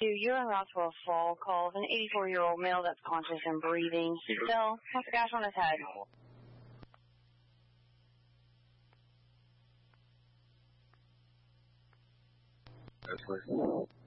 you're en route to a fall call with an 84-year-old male that's conscious and breathing. He still has a gash on his head. That's right.